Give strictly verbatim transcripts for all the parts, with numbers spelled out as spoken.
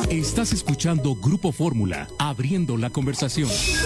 Estás escuchando Grupo Fórmula, abriendo la conversación.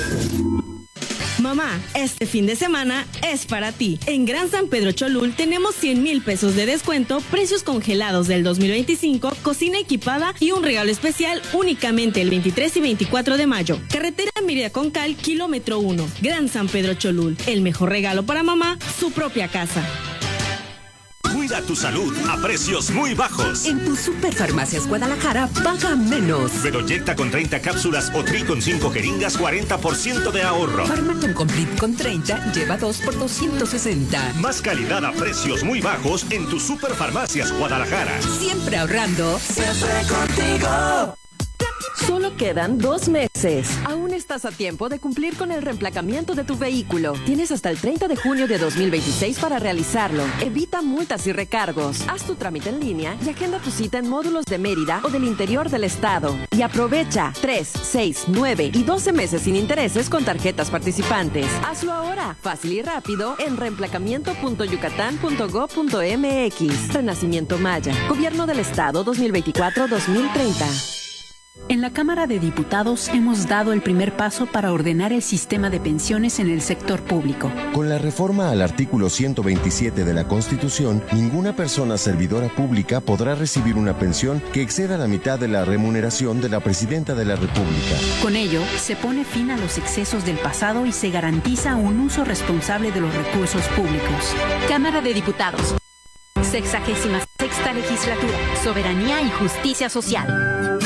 Mamá, este fin de semana es para ti. En Gran San Pedro Cholul tenemos cien mil pesos de descuento, precios congelados del dos mil veinticinco, cocina equipada y un regalo especial únicamente el veintitrés y veinticuatro de mayo. Carretera Mérida Concal, kilómetro uno. Gran San Pedro Cholul. El mejor regalo para mamá, su propia casa. Cuida tu salud a precios muy bajos. En tu Superfarmacias Guadalajara, paga menos. Bedoyecta con treinta cápsulas o Tri con cinco jeringas, cuarenta por ciento de ahorro. Farmaton Complete con treinta, lleva dos por doscientos sesenta. Más calidad a precios muy bajos en tu Superfarmacias Guadalajara. Siempre ahorrando. Siempre contigo. Solo quedan dos meses. Aún estás a tiempo de cumplir con el reemplacamiento de tu vehículo. Tienes hasta el treinta de junio de dos mil veintiséis para realizarlo. Evita multas y recargos. Haz tu trámite en línea y agenda tu cita en módulos de Mérida o del interior del estado. Y aprovecha tres, seis, nueve y doce meses sin intereses con tarjetas participantes. Hazlo ahora, fácil y rápido, en reemplacamiento punto yucatán punto gob punto mx. Renacimiento Maya. Gobierno del Estado dos mil veinticuatro a dos mil treinta. En la Cámara de Diputados hemos dado el primer paso para ordenar el sistema de pensiones en el sector público. Con la reforma al artículo ciento veintisiete de la Constitución, ninguna persona servidora pública podrá recibir una pensión que exceda la mitad de la remuneración de la Presidenta de la República. Con ello, se pone fin a los excesos del pasado y se garantiza un uso responsable de los recursos públicos. Cámara de Diputados. Sexagésima sexta legislatura. Soberanía y justicia social.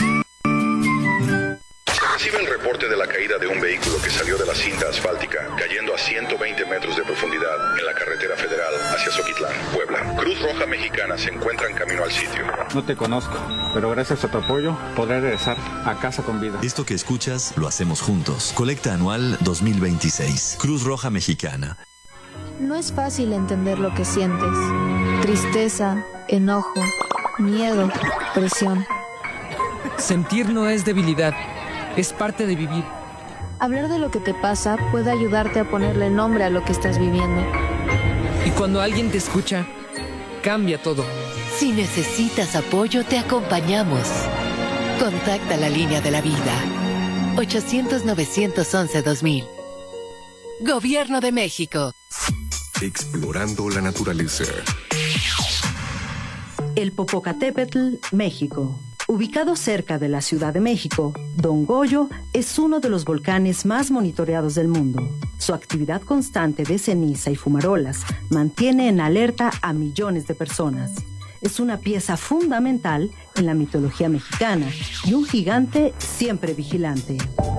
Recibe el reporte de la caída de un vehículo que salió de la cinta asfáltica, cayendo a ciento veinte metros de profundidad en la carretera federal hacia Zoquitlán, Puebla. Cruz Roja Mexicana se encuentra en camino al sitio. No te conozco, pero gracias a tu apoyo podré regresar a casa con vida. Esto que escuchas lo hacemos juntos. Colecta anual dos mil veintiséis. Cruz Roja Mexicana. No es fácil entender lo que sientes. Tristeza, enojo, miedo, presión. Sentir no es debilidad. Es parte de vivir. Hablar de lo que te pasa puede ayudarte a ponerle nombre a lo que estás viviendo. Y cuando alguien te escucha, cambia todo. Si necesitas apoyo, te acompañamos. Contacta la línea de la vida. ochocientos, novecientos once, dos mil. Gobierno de México. Explorando la naturaleza. El Popocatépetl, México. Ubicado cerca de la Ciudad de México, Don Goyo es uno de los volcanes más monitoreados del mundo. Su actividad constante de ceniza y fumarolas mantiene en alerta a millones de personas. Es una pieza fundamental en la mitología mexicana y un gigante siempre vigilante.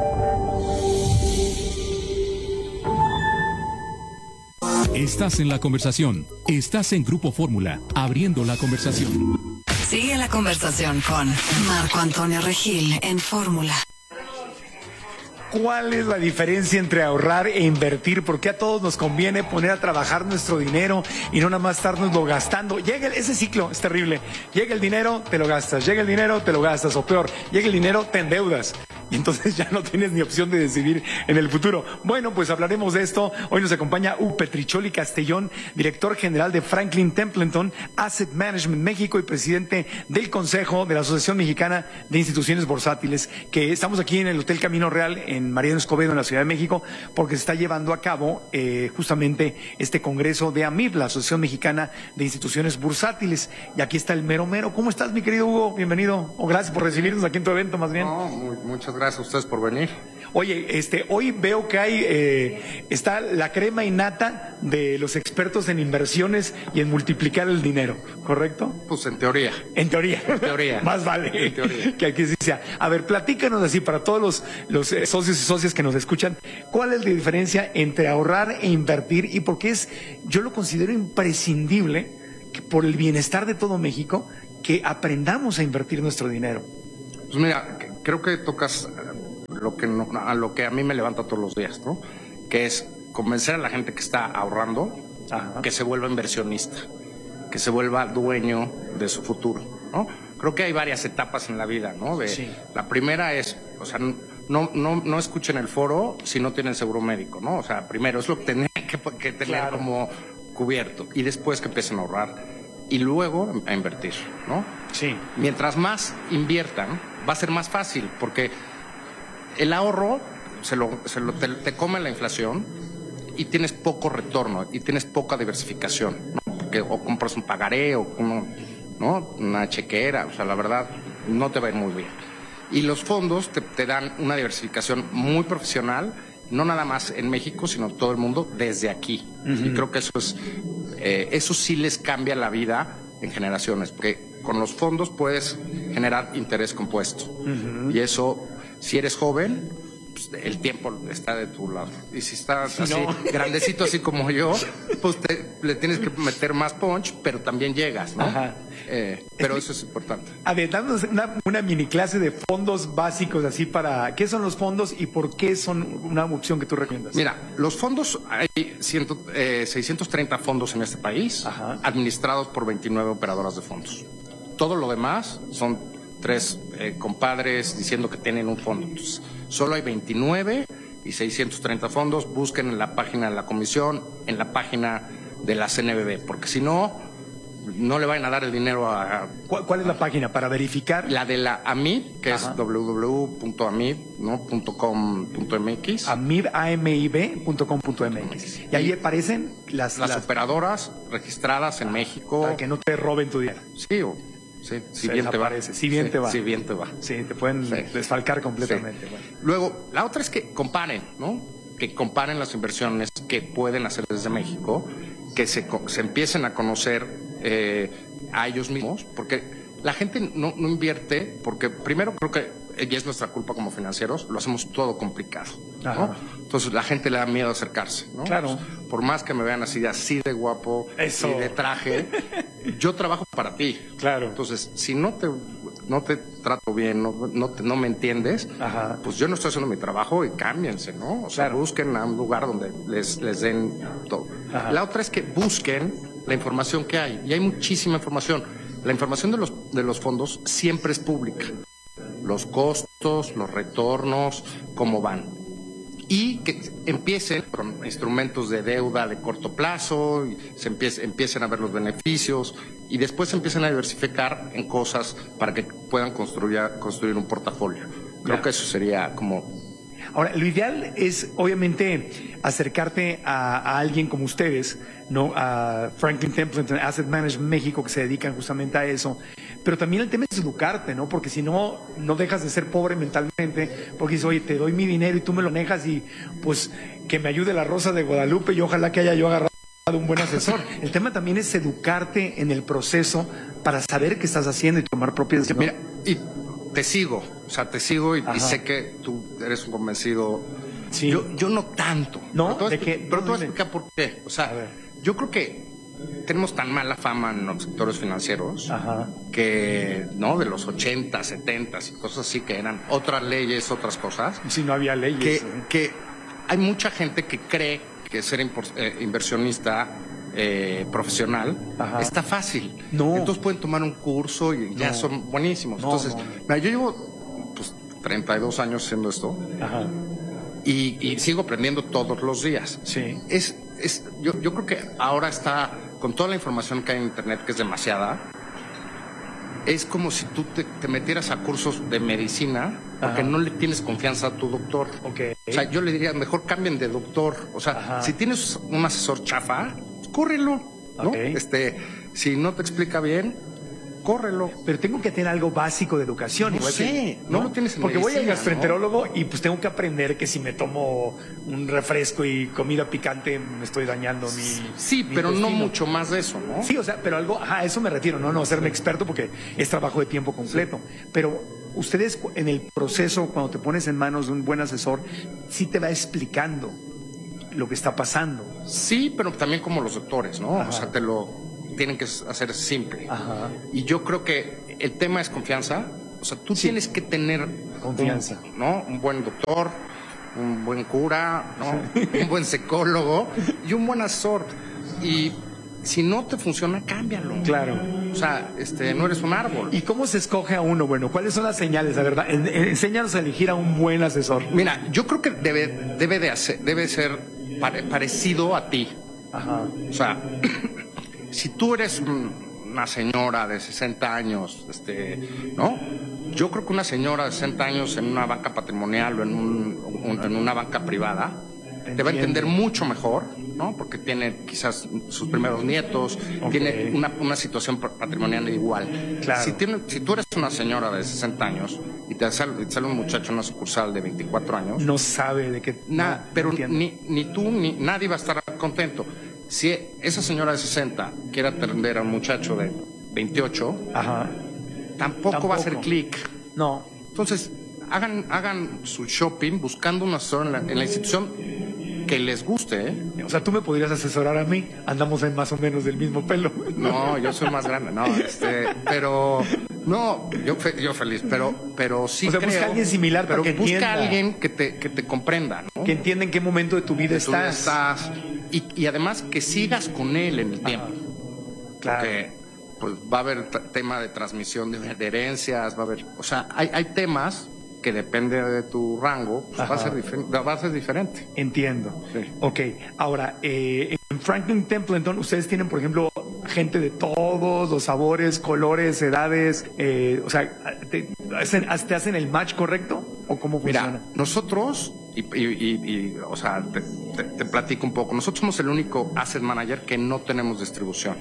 Estás en la conversación. Estás en Grupo Fórmula, abriendo la conversación. Sigue la conversación con Marco Antonio Regil en Fórmula. ¿Cuál es la diferencia entre ahorrar e invertir? Porque a todos nos conviene poner a trabajar nuestro dinero y no nada más estarnoslo gastando. Llega el, ese ciclo, es terrible. Llega el dinero, te lo gastas. Llega el dinero, te lo gastas. O peor, llega el dinero, te endeudas. Y entonces ya no tienes ni opción de decidir en el futuro. Bueno, pues hablaremos de esto. Hoy nos acompaña Hugo Petricholi Castellón, director general de Franklin Templeton Asset Management México y presidente del Consejo de la Asociación Mexicana de Instituciones Bursátiles, que estamos aquí en el Hotel Camino Real en Mariano Escobedo, en la Ciudad de México, porque se está llevando a cabo eh, justamente este congreso de AMIB, la Asociación Mexicana de Instituciones Bursátiles. Y aquí está el mero mero. ¿Cómo estás, mi querido Hugo? Bienvenido. O gracias por recibirnos aquí en tu evento, más bien. No, muy, muchas gracias a ustedes por venir. Oye, este, hoy veo que hay, eh, está la crema innata de los expertos en inversiones y en multiplicar el dinero, ¿correcto? Pues en teoría. En teoría. En teoría. Más vale en teoría. que aquí sí sea. A ver, platícanos así para todos los, los eh, socios y socias que nos escuchan, ¿cuál es la diferencia entre ahorrar e invertir? Y por qué es, yo lo considero imprescindible que por el bienestar de todo México, que aprendamos a invertir nuestro dinero. Pues mira, creo que tocas lo que no, a lo que a mí me levanta todos los días, ¿no? Que es convencer a la gente que está ahorrando, Ajá. que se vuelva inversionista, que se vuelva dueño de su futuro, ¿no? Creo que hay varias etapas en la vida, ¿no? De, sí. La primera es, o sea, no, no, no escuchen el foro si no tienen seguro médico, ¿no? O sea, primero es lo que tienen que, que tener claro. como cubierto y después que empiecen a ahorrar y luego a invertir, ¿no? Sí. Mientras más inviertan, va a ser más fácil, porque el ahorro se lo, se lo te, te come la inflación y tienes poco retorno y tienes poca diversificación, ¿no? Porque o compras un pagaré o uno, ¿no? Una chequera, o sea, la verdad no te va a ir muy bien. Y los fondos te, te dan una diversificación muy profesional, no nada más en México, sino en todo el mundo, desde aquí. Uh-huh. Y creo que eso es, eh, eso sí les cambia la vida en generaciones, porque con los fondos puedes generar interés compuesto. Uh-huh. Y eso, si eres joven, pues, el tiempo está de tu lado. Y si estás sí, así, no. grandecito así como yo, pues te, le tienes que meter más punch, pero también llegas, ¿no? Ajá. Eh, pero eso es importante. A ver, dándonos una, una mini clase de fondos básicos así para... ¿Qué son los fondos y por qué son una opción que tú recomiendas? Mira, los fondos, hay cien, eh, seiscientos treinta fondos en este país, Ajá. administrados por veintinueve operadoras de fondos. Todo lo demás son tres eh, compadres diciendo que tienen un fondo. Entonces, solo hay veintinueve y seiscientos treinta fondos. Busquen en la página de la comisión, en la página de la C N B B, porque si no... no le vayan a dar el dinero a... ¿Cuál, cuál es la página para verificar? La de la AMIB, que Ajá. es doble u doble u doble u punto amib punto com punto m x. amib, A M I B punto com punto m x. Y ahí aparecen las... Las, las operadoras registradas en México. Para que no te roben tu dinero. Sí, o... Sí, si bien te va. Si bien sí, te va. Si bien te va. Sí, te pueden sí. desfalcar completamente. Sí. Bueno. Luego, la otra es que comparen, ¿no? Que comparen las inversiones que pueden hacer desde México, que se, se empiecen a conocer eh, a ellos mismos, porque la gente no, no invierte, porque primero creo que, y es nuestra culpa como financieros, lo hacemos todo complicado, ¿no? Entonces la gente le da miedo acercarse, ¿no? Claro. Pues, por más que me vean así, así de guapo, Eso. así de traje, yo trabajo para ti. Claro. Entonces, si no te, no te trato bien, no, no, te, no me entiendes, Ajá. pues yo no estoy haciendo mi trabajo y cámbiense, ¿no? O sea, claro. busquen a un lugar donde les, les den todo. Ajá. La otra es que busquen la información que hay, y hay muchísima información. La información de los, de los fondos siempre es pública. Los costos, los retornos, cómo van. Y que empiecen con instrumentos de deuda de corto plazo, y se empiecen, empiecen a ver los beneficios, y después empiecen a diversificar en cosas para que puedan construir, construir un portafolio. Creo ya. que eso sería como... Ahora, lo ideal es, obviamente, acercarte a, a alguien como ustedes, ¿no? A Franklin Templeton Asset Management México, que se dedican justamente a eso. Pero también el tema es educarte, ¿no? Porque si no, no dejas de ser pobre mentalmente, porque dices, oye, te doy mi dinero y tú me lo dejas y, pues, que me ayude la Rosa de Guadalupe y ojalá que haya yo agarrado un buen asesor. El tema también es educarte en el proceso para saber qué estás haciendo y tomar propias decisiones. Mira, y te sigo, o sea, te sigo y, y sé que tú eres un convencido. Sí. Yo, yo no tanto. ¿No? Pero te ¿De qué? Pero te voy a explicar por qué. O sea, yo creo que tenemos tan mala fama en los sectores financieros Ajá. que, ¿no? De los ochenta, setenta y cosas así, que eran otras leyes, otras cosas. Si no había leyes. Que, ¿eh? que hay mucha gente que cree que ser eh, inversionista eh, profesional Ajá. está fácil. No. Entonces pueden tomar un curso y ya no. son buenísimos. No, Entonces, no. Mira, yo llevo pues, treinta y dos años haciendo esto. Ajá. Y, y sigo aprendiendo todos los días. Sí. Es, es, yo, yo creo que ahora está, con toda la información que hay en Internet, que es demasiada, es como si tú te, te metieras a cursos de medicina porque Ajá. no le tienes confianza a tu doctor. Okay. O sea, yo le diría, mejor cambien de doctor. O sea, Ajá. si tienes un asesor chafa, pues, córrelo, ¿no? Okay. Este, si no te explica bien, córrelo. Pero tengo que tener algo básico de educación. No igual sé, que, ¿no? no lo tienes en Porque medicina, voy al gastroenterólogo, ¿no? Y pues tengo que aprender que si me tomo un refresco y comida picante me estoy dañando mi Sí, mi pero intestino. no mucho más de eso, ¿no? Sí, o sea, pero algo, ajá, a eso me refiero, no, no, hacerme experto porque es trabajo de tiempo completo. Sí. Pero ustedes en el proceso, cuando te pones en manos de un buen asesor, sí te va explicando lo que está pasando. Sí, pero también como los doctores, ¿no? Ajá. O sea, te lo tienen que hacer simple. Ajá. Y yo creo que el tema es confianza. O sea, tú sí. tienes que tener confianza, un, ¿no? Un buen doctor, un buen cura, ¿no? Un buen psicólogo y un buen asesor. Y si no te funciona, cámbialo. Claro. O sea, este, no eres un árbol. ¿Y cómo se escoge a uno? Bueno, ¿cuáles son las señales, la verdad? En, en, enséñanos a elegir a un buen asesor. Mira, yo creo que debe, debe de hacer, debe ser pare, parecido a ti. Ajá. O sea, si tú eres una señora de sesenta años, este, ¿no? Yo creo que una señora de sesenta años en una banca patrimonial o en, un, un, en una banca privada te va a entender mucho mejor, ¿no? Porque tiene quizás sus primeros nietos, okay. tiene una, una situación patrimonial igual. Claro. Si, tiene, si tú eres una señora de sesenta años y te sale, te sale un muchacho en una sucursal de veinticuatro años... No sabe de qué... Nada, no, pero no ni, ni tú ni nadie va a estar contento. Si esa señora de sesenta quiere atender a un muchacho de veintiocho, Ajá. Tampoco, tampoco va a hacer clic. No. Entonces, hagan, hagan su shopping buscando un asesor en la, en la institución que les guste, ¿eh? O sea, tú me podrías asesorar a mí. Andamos en más o menos del mismo pelo. No, yo soy más grande, no, este, pero no, yo, fe, yo feliz, pero, pero sí o sea, creo. Busca a alguien similar pero para que busca entienda. a alguien que te, que te comprenda, ¿no? Que entienda en qué momento de tu vida de estás. Tu vida estás y, y además que sigas con él en el tiempo. Claro. Porque, pues va a haber tema de transmisión de, de herencias, va a haber, o sea, hay, hay temas que depende de tu rango, pues va, a ser va a ser diferente. Entiendo. Sí. Ok, ahora, eh, en Franklin Templeton, ustedes tienen, por ejemplo, gente de todos los sabores, colores, edades, eh, o sea, ¿te hacen, ¿te hacen el match correcto o cómo funciona? Mira, nosotros, y, y, y, y o sea, te, te, te platico un poco, nosotros somos el único asset manager que no tenemos distribución.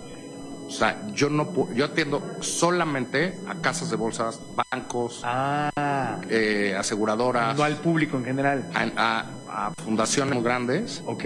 O sea, yo no yo atiendo solamente a casas de bolsas, bancos, ah. eh, aseguradoras. No al público en general. A, a, a fundaciones muy grandes. Ok.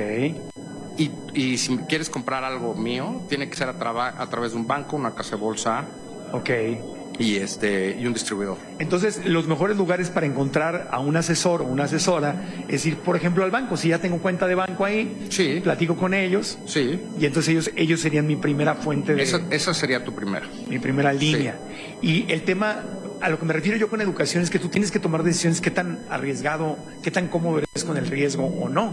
Y, y si quieres comprar algo mío, tiene que ser a, a través de un banco, una casa de bolsa. Ok. Y, este, y un distribuidor. Entonces, los mejores lugares para encontrar a un asesor o una asesora es ir, por ejemplo, al banco. Si ya tengo cuenta de banco ahí, sí. platico con ellos. Sí. Y entonces ellos, ellos serían mi primera fuente de... Esa, esa sería tu primera. Mi primera línea. Sí. Y el tema, a lo que me refiero yo con educación, es que tú tienes que tomar decisiones qué tan arriesgado, qué tan cómodo eres con el riesgo o no.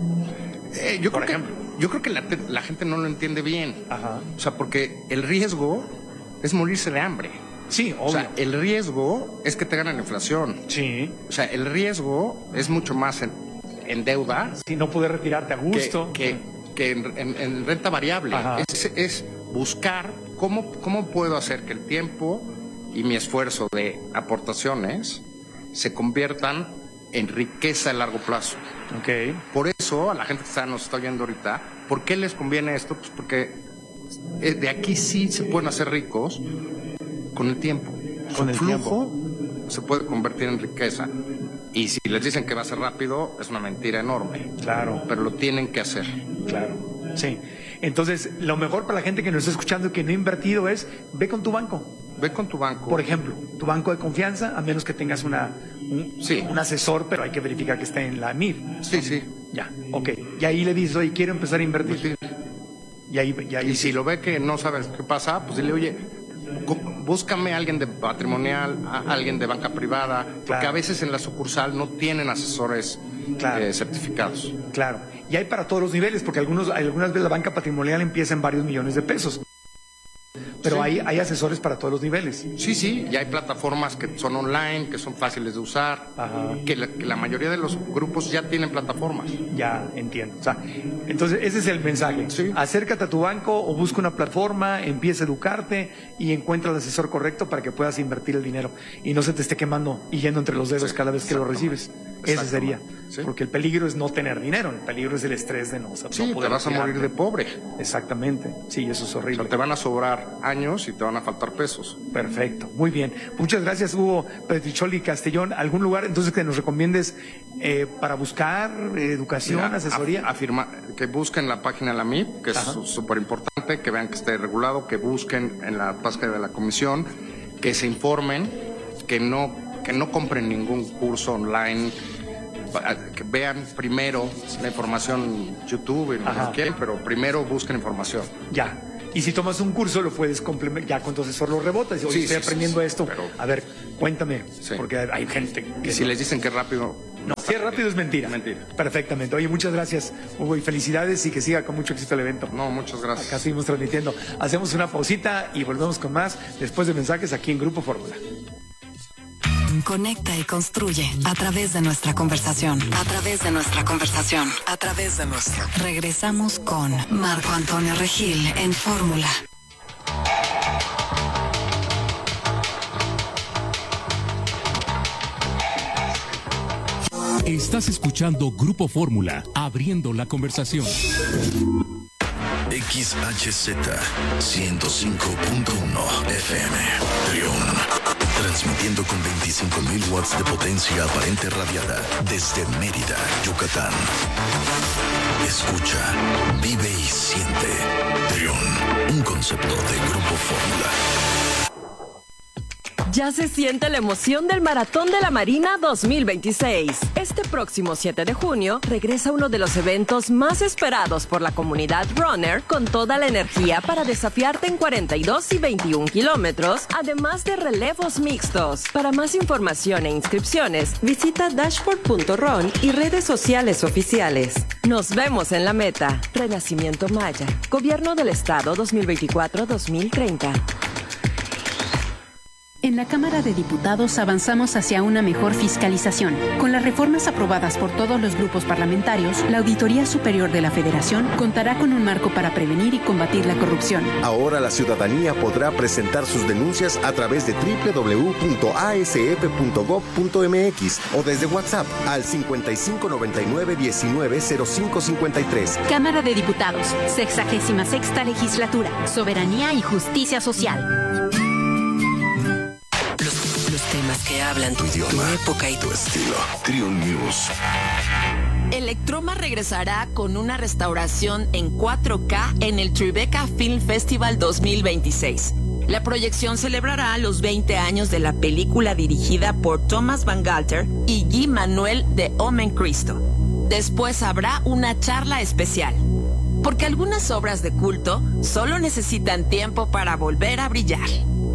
Eh, yo, por creo ejemplo. Que, yo creo que la, la gente no lo entiende bien. Ajá. O sea, porque el riesgo es morirse de hambre. Sí, obvio. O sea, el riesgo es que te gana la inflación. Sí. O sea, el riesgo es mucho más en, en deuda. Sí, no poder retirarte a gusto. Que, que, que en, en, en renta variable. Es, es buscar cómo, cómo puedo hacer que el tiempo y mi esfuerzo de aportaciones se conviertan en riqueza a largo plazo. Okay. Por eso, a la gente que está, nos está oyendo ahorita, ¿por qué les conviene esto? Pues porque de aquí sí se pueden hacer ricos con el tiempo. Con el flujo tiempo. Se puede convertir en riqueza. Y si les dicen que va a ser rápido, es una mentira enorme. Claro. Pero lo tienen que hacer. Claro. Sí. Entonces, lo mejor para la gente que nos está escuchando y que no ha invertido es, ve con tu banco. Ve con tu banco. Por ejemplo, tu banco de confianza, a menos que tengas una, un, sí. un asesor, pero hay que verificar que esté en la M I R. Sí, sí. Ya, ok. Y ahí le dices, oye, quiero empezar a invertir. Sí. Y ahí, y ahí y si lo ve que no sabes qué pasa, pues dile, oye, búscame a alguien de patrimonial, a alguien de banca privada, claro. Porque a veces en la sucursal no tienen asesores claro. eh, certificados. Claro. Y hay para todos los niveles, porque algunos, algunas veces la banca patrimonial empieza en varios millones de pesos. Pero sí. hay, hay asesores para todos los niveles. Sí, sí, y hay plataformas que son online, que son fáciles de usar, que la, que la mayoría de los grupos ya tienen plataformas. Ya, entiendo. O sea, entonces, ese es el mensaje. Sí. Acércate a tu banco o busca una plataforma, empieza a educarte y encuentra el asesor correcto para que puedas invertir el dinero y no se te esté quemando y yendo entre los dedos sí, cada vez que lo recibes. Ese sería. Sí. Porque el peligro es no tener dinero, el peligro es el estrés de no, o sea, sí, no poder te vas retirarte. a morir de pobre. Exactamente. Sí, eso es horrible. O sea, te van a sobrar años y te van a faltar pesos. Perfecto, muy bien. Muchas gracias, Hugo Petricholi Castellón. ¿Algún lugar entonces que nos recomiendes eh, para buscar eh, educación, Mira, asesoría? Af, afirma, que busquen la página de la M I P, que Ajá. es súper importante, que vean que esté regulado, que busquen en la página de la comisión, que se informen, que no, que no compren ningún curso online, que vean primero la información en YouTube, en lo que quieren, pero primero busquen información. Ya. Y si tomas un curso, lo puedes complementar, ya con tu asesor lo rebotas. Oye, sí, estoy sí, aprendiendo sí, esto. Pero... A ver, cuéntame, sí. porque hay gente que... Y si no... les dicen que es rápido... No, si es rápido es mentira. Mentira. Perfectamente. Oye, muchas gracias, Hugo, y felicidades y que siga con mucho éxito el evento. No, muchas gracias. Acá seguimos transmitiendo. Hacemos una pausita y volvemos con más después de mensajes aquí en Grupo Fórmula. Conecta y construye a través de nuestra conversación. A través de nuestra conversación. A través de nuestra. Regresamos con Marco Antonio Regil en Fórmula. Estás escuchando Grupo Fórmula, abriendo la conversación. X H Z ciento cinco punto uno F M, Trión. Transmitiendo con veinticinco mil watts de potencia aparente radiada desde Mérida, Yucatán. Escucha, vive y siente. Trión, un concepto de Grupo Fórmula. Ya se siente la emoción del Maratón de la Marina dos mil veintiséis. Este próximo siete de junio regresa uno de los eventos más esperados por la comunidad runner, con toda la energía para desafiarte en cuarenta y dos y veintiún kilómetros, además de relevos mixtos. Para más información e inscripciones, visita dashboard punto run y redes sociales oficiales. Nos vemos en la meta. Renacimiento Maya. Gobierno del Estado dos mil veinticuatro a dos mil treinta. En la Cámara de Diputados avanzamos hacia una mejor fiscalización. Con las reformas aprobadas por todos los grupos parlamentarios, la Auditoría Superior de la Federación contará con un marco para prevenir y combatir la corrupción. Ahora la ciudadanía podrá presentar sus denuncias a través de doble u doble u doble u punto a s f punto gob punto m x o desde WhatsApp al cincuenta y cinco noventa y nueve diecinueve cero cinco cincuenta y tres. Cámara de Diputados, sexagésima sexta legislatura, soberanía y justicia social. Temas que hablan tu idioma, tu época y tu estilo. Trión News. Electroma regresará con una restauración en cuatro K en el Tribeca Film Festival dos mil veintiséis. La proyección celebrará los veinte años de la película dirigida por Thomas Van Galter y Guy Manuel de Omen Cristo. Después habrá una charla especial, porque algunas obras de culto solo necesitan tiempo para volver a brillar.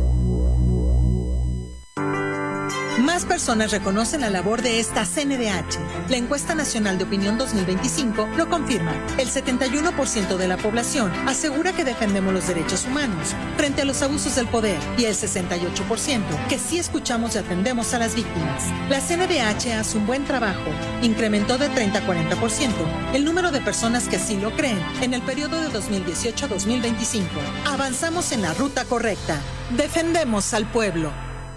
Más personas reconocen la labor de esta C N D H. La Encuesta Nacional de Opinión dos mil veinticinco lo confirma. El setenta y uno por ciento de la población asegura que defendemos los derechos humanos frente a los abusos del poder y el sesenta y ocho por ciento que sí escuchamos y atendemos a las víctimas. La C N D H hace un buen trabajo. Incrementó de treinta a cuarenta por ciento el número de personas que sí lo creen en el periodo de dos mil dieciocho a dos mil veinticinco. Avanzamos en la ruta correcta. Defendemos al pueblo.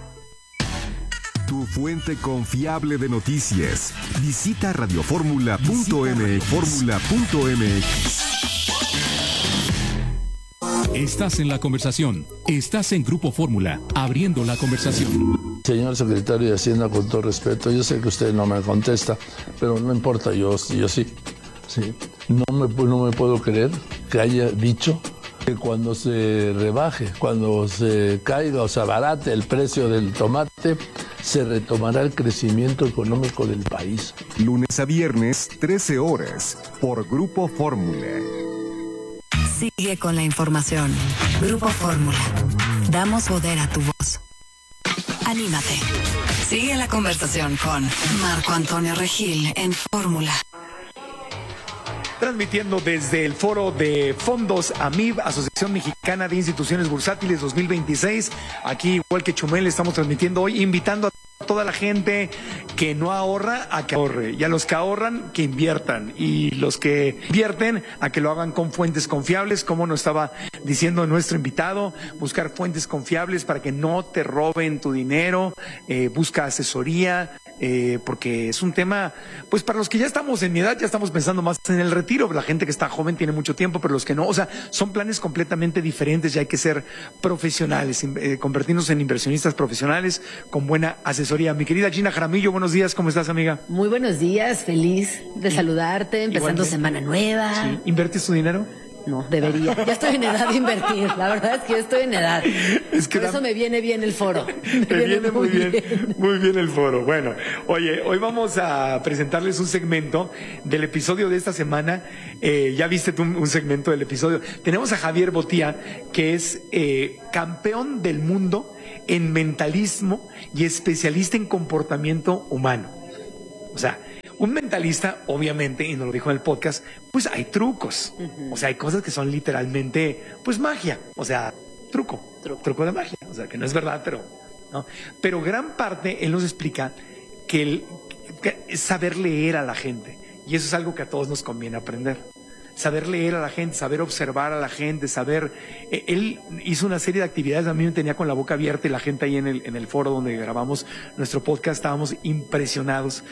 Tu fuente confiable de noticias. Visita radioformula punto m x. Fórmula punto m x. Estás en la conversación. Estás en Grupo Fórmula, abriendo la conversación. Señor secretario de Hacienda, con todo respeto, yo sé que usted no me contesta, pero no importa, yo, yo sí. sí. No, me, no me puedo creer que haya dicho que cuando se rebaje, cuando se caiga o se abarate el precio del tomate, se retomará el crecimiento económico del país. Lunes a viernes, trece horas, por Grupo Fórmula. Sigue con la información. Grupo Fórmula. Damos poder a tu voz. Anímate. Sigue la conversación con Marco Antonio Regil en Fórmula. Transmitiendo desde el foro de fondos A M I B, Asociación Mexicana de Instituciones Bursátiles dos mil veintiséis. Aquí, igual que Chumel, estamos transmitiendo hoy, invitando a toda la gente que no ahorra a que ahorre, y a los que ahorran que inviertan, y los que invierten a que lo hagan con fuentes confiables, como nos estaba diciendo nuestro invitado. Buscar fuentes confiables para que no te roben tu dinero, eh, busca asesoría. Eh, porque es un tema, pues para los que ya estamos en mi edad, ya estamos pensando más en el retiro. La gente que está joven tiene mucho tiempo, pero los que no, o sea, son planes completamente diferentes y hay que ser profesionales, eh, convertirnos en inversionistas profesionales con buena asesoría. Mi querida Gina Jaramillo, buenos días, ¿cómo estás, amiga? Muy buenos días, feliz de saludarte, empezando semana nueva. Sí. ¿Invertes tu dinero? No, debería. Ya estoy en edad de invertir. La verdad es que yo estoy en edad. Es que Por eso da... me viene bien el foro. Me Te viene, viene muy bien, bien, muy bien el foro. Bueno, oye, hoy vamos a presentarles un segmento del episodio de esta semana. Eh, ya viste tú un, un segmento del episodio. Tenemos a Javier Botía, que es eh, campeón del mundo en mentalismo y especialista en comportamiento humano. O sea, un mentalista, obviamente, y nos lo dijo en el podcast, pues hay trucos. Uh-huh. O sea, hay cosas que son literalmente, pues magia. O sea, truco, truco, truco de magia. O sea, que no es verdad, pero, ¿no? Pero gran parte, él nos explica que, el, que saber leer a la gente. Y eso es algo que a todos nos conviene aprender. Saber leer a la gente, saber observar a la gente, saber... Eh, él hizo una serie de actividades, a mí me tenía con la boca abierta, y la gente ahí en el, en el foro donde grabamos nuestro podcast estábamos impresionados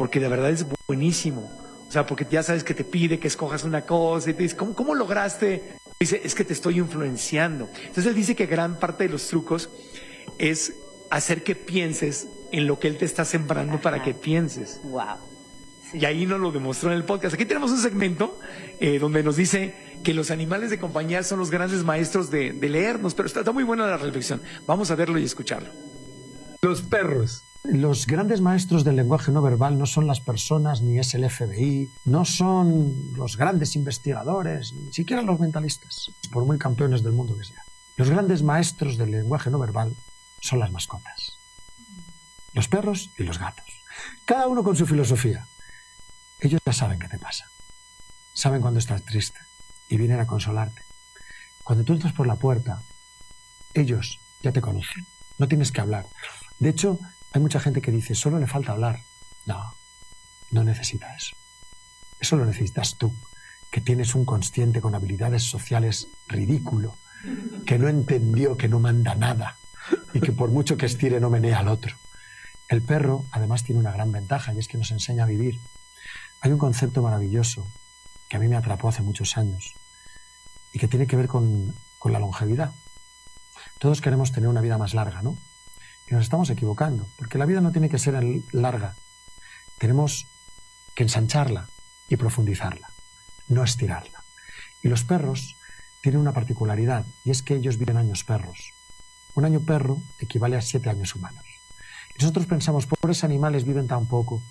porque de verdad es buenísimo. O sea, porque ya sabes que te pide que escojas una cosa y te dice, ¿cómo, cómo lograste? Dice, es que te estoy influenciando. Entonces él dice que gran parte de los trucos es hacer que pienses en lo que él te está sembrando. Ajá. Para que pienses. Wow. Sí. Y ahí nos lo demostró en el podcast. Aquí tenemos un segmento eh, donde nos dice que los animales de compañía son los grandes maestros de, de leernos, pero está, está muy buena la reflexión. Vamos a verlo y escucharlo. Los perros. Los grandes maestros del lenguaje no verbal no son las personas, ni es el F B I, no son los grandes investigadores, ni siquiera los mentalistas, por muy campeones del mundo que sean. Los grandes maestros del lenguaje no verbal son las mascotas. Los perros y los gatos. Cada uno con su filosofía. Ellos ya saben qué te pasa. Saben cuando estás triste y vienen a consolarte. Cuando tú entras por la puerta, ellos ya te conocen. No tienes que hablar. De hecho, hay mucha gente que dice, solo le falta hablar. No, no necesita eso. Eso lo necesitas tú, que tienes un consciente con habilidades sociales ridículo, que no entendió que no manda nada y que por mucho que estire no menea al otro. El perro, además, tiene una gran ventaja y es que nos enseña a vivir. Hay un concepto maravilloso que a mí me atrapó hace muchos años y que tiene que ver con, con la longevidad. Todos queremos tener una vida más larga, ¿no? Y nos estamos equivocando, porque la vida no tiene que ser larga. Tenemos que ensancharla y profundizarla, no estirarla. Y los perros tienen una particularidad, y es que ellos viven años perros. Un año perro equivale a siete años humanos. Y nosotros pensamos, pobres animales viven tan poco.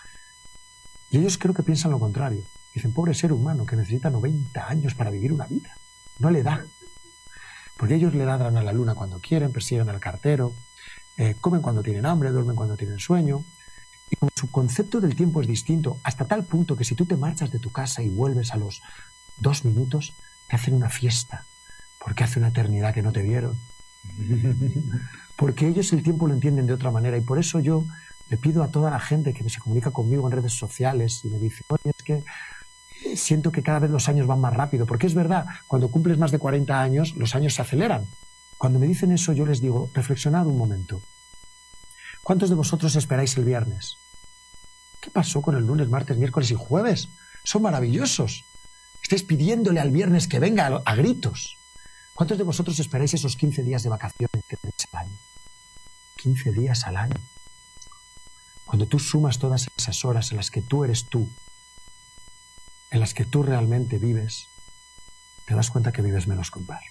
Y ellos creo que piensan lo contrario. Dicen, pobre ser humano que necesita noventa años para vivir una vida. No le da. Porque ellos le ladran a la luna cuando quieren, persiguen al cartero, Eh, comen cuando tienen hambre, duermen cuando tienen sueño. Y como su concepto del tiempo es distinto, hasta tal punto que si tú te marchas de tu casa y vuelves a los dos minutos, te hacen una fiesta, porque hace una eternidad que no te vieron. Porque ellos el tiempo lo entienden de otra manera, y por eso yo le pido a toda la gente que se comunica conmigo en redes sociales y me dice, oye, es que siento que cada vez los años van más rápido, porque es verdad, cuando cumples más de cuarenta años, los años se aceleran. Cuando me dicen eso, yo les digo, reflexionad un momento. ¿Cuántos de vosotros esperáis el viernes? ¿Qué pasó con el lunes, martes, miércoles y jueves? Son maravillosos. Estáis pidiéndole al viernes que venga a, a gritos. ¿Cuántos de vosotros esperáis esos quince días de vacaciones que tenéis al año? quince días al año. Cuando tú sumas todas esas horas en las que tú eres tú, en las que tú realmente vives, te das cuenta que vives menos que un perro.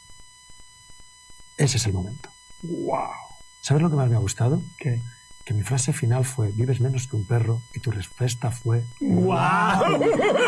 Ese es el momento. ¡Wow! ¿Sabes lo que más me ha gustado? ¿Qué? Que mi frase final fue, vives menos que un perro, y tu respuesta fue, ¡wow!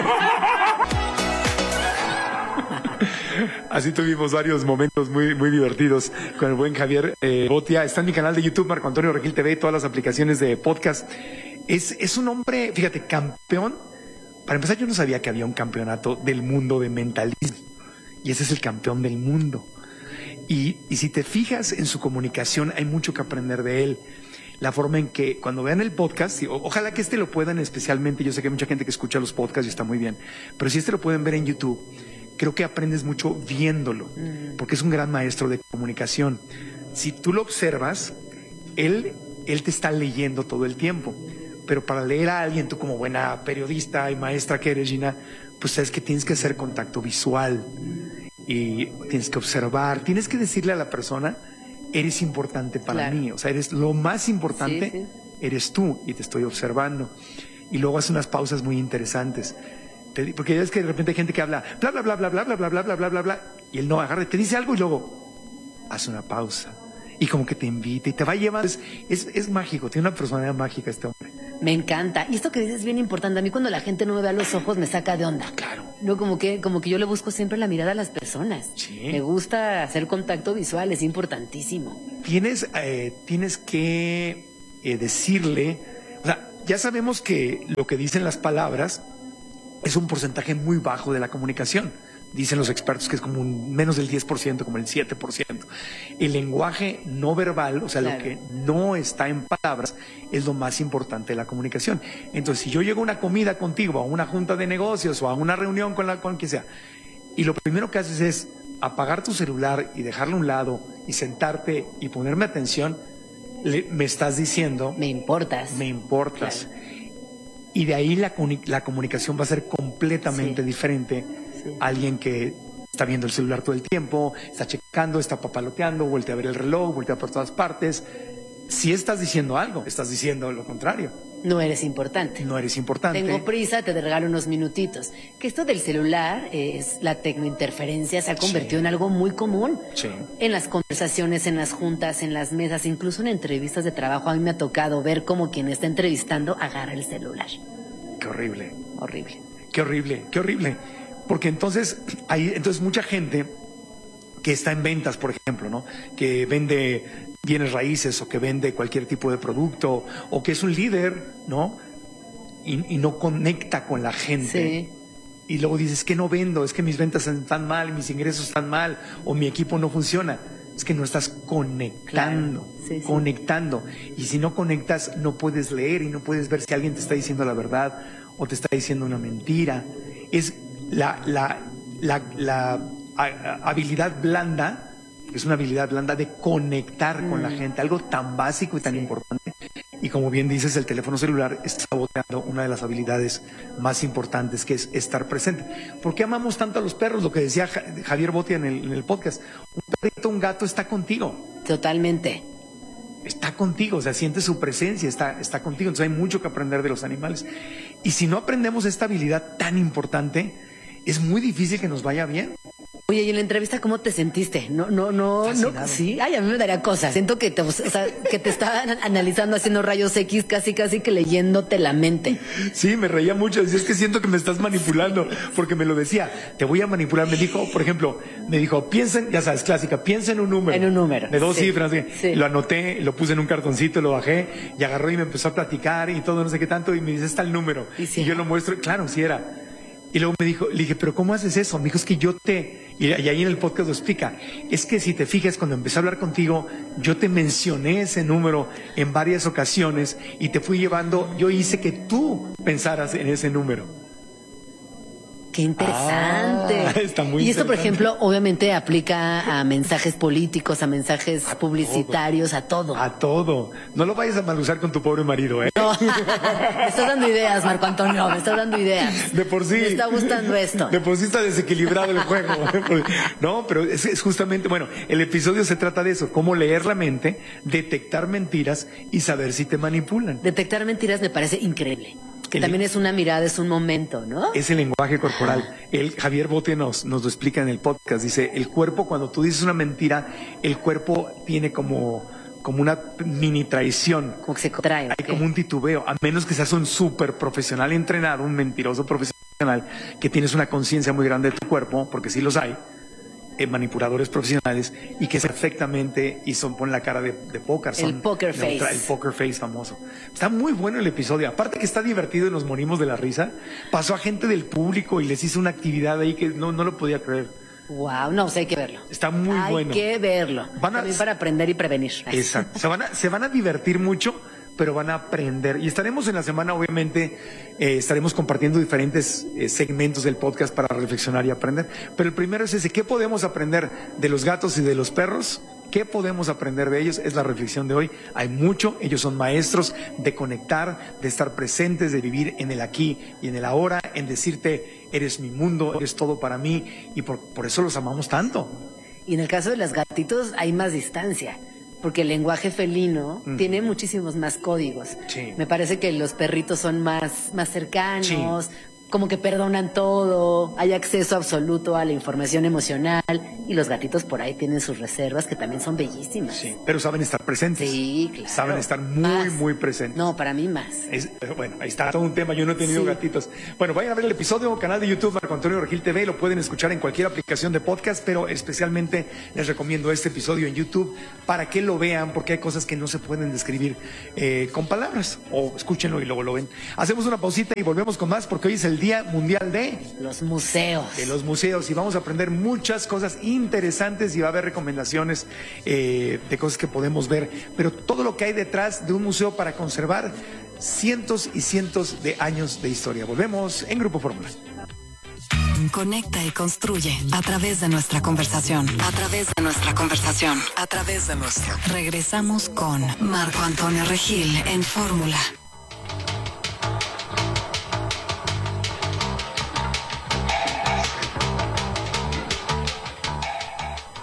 Así tuvimos varios momentos muy, muy divertidos con el buen Javier eh, Botia. Está en mi canal de YouTube, Marco Antonio Regil T V, todas las aplicaciones de podcast. Es, es un hombre, fíjate, campeón. Para empezar, yo no sabía que había un campeonato del mundo de mentalismo. Y ese es el campeón del mundo. Y, y si te fijas en su comunicación, hay mucho que aprender de él. La forma en que cuando vean el podcast, y, o, ojalá que este lo puedan especialmente, yo sé que hay mucha gente que escucha los podcasts y está muy bien, pero si este lo pueden ver en YouTube, creo que aprendes mucho viéndolo, porque es un gran maestro de comunicación. Si tú lo observas, él, él te está leyendo todo el tiempo, pero para leer a alguien, tú como buena periodista y maestra que eres, Gina, pues sabes que tienes que hacer contacto visual. Y tienes que observar, tienes que decirle a la persona, eres importante para claro. mí, o sea, eres lo más importante, sí, sí. eres tú y te estoy observando. Y luego hace unas pausas muy interesantes, te, porque ya ves que de repente hay gente que habla, bla, bla, bla, bla, bla, bla, bla, bla, bla, bla, bla, bla, y él no agarra, te dice algo y luego hace una pausa. Y como que te invita y te va llevando. Es, es, es mágico, tiene una personalidad mágica este hombre. Me encanta. Y esto que dices es bien importante. A mí cuando la gente no me ve a los ojos me saca de onda. Claro. No, como que, como que yo le busco siempre la mirada a las personas. Sí. Me gusta hacer contacto visual, es importantísimo. Tienes, eh, tienes que eh, decirle, o sea, ya sabemos que lo que dicen las palabras es un porcentaje muy bajo de la comunicación. Dicen los expertos que es como un, menos del diez por ciento, como el siete por ciento. El lenguaje no verbal, o sea, claro. lo que no está en palabras, es lo más importante de la comunicación. Entonces, si yo llego a una comida contigo, a una junta de negocios o a una reunión con la con quien sea, y lo primero que haces es apagar tu celular y dejarlo a un lado y sentarte y ponerme atención, le, me estás diciendo... Me importas. Me importas. Claro. Y de ahí la, la comunicación va a ser completamente sí. diferente. Sí. Alguien que está viendo el celular todo el tiempo, está checando, está papaloteando, voltea a ver el reloj, voltea por todas partes. Si estás diciendo algo, estás diciendo lo contrario. No eres importante. No eres importante. Tengo prisa, te regalo unos minutitos. Que esto del celular, eh, es la tecnointerferencia, se ha convertido sí. en algo muy común. Sí. En las conversaciones, en las juntas, en las mesas, incluso en entrevistas de trabajo. A mí me ha tocado ver cómo quien está entrevistando agarra el celular. Qué horrible. Horrible. Qué horrible, qué horrible. Porque entonces hay entonces mucha gente que está en ventas, por ejemplo, ¿no? Que vende bienes raíces o que vende cualquier tipo de producto o que es un líder, ¿no? Y, y no conecta con la gente. Sí. Y luego dices, es que no vendo, es que mis ventas están mal, mis ingresos están mal o mi equipo no funciona. Es que no estás conectando, claro. sí, sí. conectando. Y si no conectas, no puedes leer y no puedes ver si alguien te está diciendo la verdad o te está diciendo una mentira. Es la, la, la, la habilidad blanda, es una habilidad blanda de conectar mm. con la gente, algo tan básico y tan sí. importante. Y como bien dices, el teléfono celular está saboteando una de las habilidades más importantes, que es estar presente. ¿Por qué amamos tanto a los perros? Lo que decía Javier Botia en el, en el podcast. Un perrito, un gato está contigo. Totalmente. Está contigo, o sea, siente su presencia, está, está contigo. Entonces hay mucho que aprender de los animales. Y si no aprendemos esta habilidad tan importante, es muy difícil que nos vaya bien. Oye, y en la entrevista, ¿cómo te sentiste? No, no, no, Fascinado. no. Sí, ay, a mí me daría cosas. Siento que te, o sea, que te estaban analizando, haciendo rayos X, casi, casi que leyéndote la mente. Sí, me reía mucho. Decía, es que siento que me estás manipulando, porque me lo decía. Te voy a manipular. Me dijo, por ejemplo, me dijo, piensen, ya sabes, clásica, piensa en un número. En un número. De dos sí, cifras. Sí. Lo anoté, lo puse en un cartoncito, lo bajé, y agarró y me empezó a platicar y todo, no sé qué tanto, y me dice, está el número. Y, sí, y yo lo muestro, claro, sí era. Y luego me dijo, le dije, pero ¿cómo haces eso? Me dijo, es que yo te... Y ahí en el podcast lo explica. Es que si te fijas, cuando empecé a hablar contigo, yo te mencioné ese número en varias ocasiones y te fui llevando, yo hice que tú pensaras en ese número. Qué interesante. Ah, está muy y esto, por interesante. ejemplo, obviamente aplica a mensajes políticos, a mensajes a publicitarios, todo. a todo. A todo. No lo vayas a mal usar con tu pobre marido, ¿eh? No. Me estás dando ideas, Marco Antonio, me estás dando ideas. De por sí. Me está gustando esto. De por sí está desequilibrado el juego. No, pero es, es justamente, bueno, el episodio se trata de eso, cómo leer la mente, detectar mentiras y saber si te manipulan. Detectar mentiras me parece increíble. Que el, también es una mirada, es un momento, ¿no? Es el lenguaje corporal. El Javier Bote nos, nos lo explica en el podcast. Dice, el cuerpo, cuando tú dices una mentira, el cuerpo tiene como, como una mini traición. Como que se contrae. Hay okay. como un titubeo. A menos que seas un súper profesional entrenado, un mentiroso profesional, que tienes una conciencia muy grande de tu cuerpo, porque sí los hay. Manipuladores profesionales y que perfectamente y son ponen la cara de, de póker. El poker face. Otra, el poker face famoso. Está muy bueno el episodio. Aparte que está divertido y nos morimos de la risa. Pasó a gente del público y les hizo una actividad ahí que no, no lo podía creer. Wow, no, o sea, hay que verlo. Está muy hay bueno. Hay que verlo. Van a, También para aprender y prevenir. Exacto. Se van a, se van a divertir mucho, pero van a aprender. Y estaremos en la semana, obviamente, eh, estaremos compartiendo diferentes eh, segmentos del podcast para reflexionar y aprender. Pero el primero es ese, ¿qué podemos aprender de los gatos y de los perros? ¿Qué podemos aprender de ellos? Es la reflexión de hoy. Hay mucho, ellos son maestros de conectar, de estar presentes, de vivir en el aquí y en el ahora, en decirte, eres mi mundo, eres todo para mí, y por, por eso los amamos tanto. Y en el caso de los gatitos hay más distancia. Porque el lenguaje felino mm. tiene muchísimos más códigos. Sí. Me parece que los perritos son más, más cercanos, sí. como que perdonan todo, hay acceso absoluto a la información emocional, y los gatitos por ahí tienen sus reservas que también son bellísimas. Sí, pero saben estar presentes. Sí, claro. Saben estar muy, más. muy presentes. No, para mí más. Es, bueno, ahí está todo un tema, yo no he tenido sí. gatitos. Bueno, vayan a ver el episodio, canal de YouTube Marco Antonio Regil T V, lo pueden escuchar en cualquier aplicación de podcast, pero especialmente les recomiendo este episodio en YouTube para que lo vean, porque hay cosas que no se pueden describir eh, con palabras, o escúchenlo y luego lo ven. Hacemos una pausita y volvemos con más, porque hoy es el Día Mundial de los museos. De los museos, y vamos a aprender muchas cosas interesantes y va a haber recomendaciones eh, de cosas que podemos ver, pero todo lo que hay detrás de un museo para conservar cientos y cientos de años de historia. Volvemos en Grupo Fórmula. Conecta y construye a través de nuestra conversación, a través de nuestra conversación, a través de nuestra. Regresamos con Marco Antonio Regil en Fórmula.